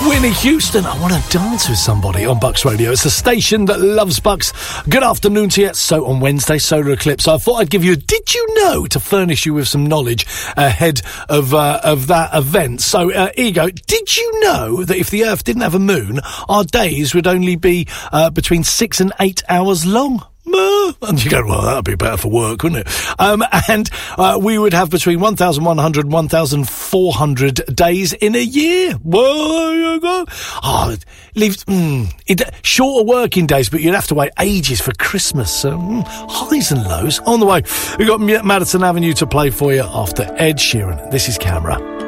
Whitney Houston, I Want to Dance With Somebody on Bucks Radio. It's a station that loves Bucks. Good afternoon to you. So on Wednesday, solar eclipse. I thought I'd give you a did you know to furnish you with some knowledge ahead of that event. So, here you go. Did you know that if the Earth didn't have a moon, our days would only be between 6 and 8 hours long? And you go, well, that'd be better for work, wouldn't it? And we would have between 1,100 and 1,400 days in a year. Well, there you go. Oh, shorter working days, but you'd have to wait ages for Christmas. So, highs and lows. On the way, we've got Madison Avenue to play for you after Ed Sheeran. This is Camera.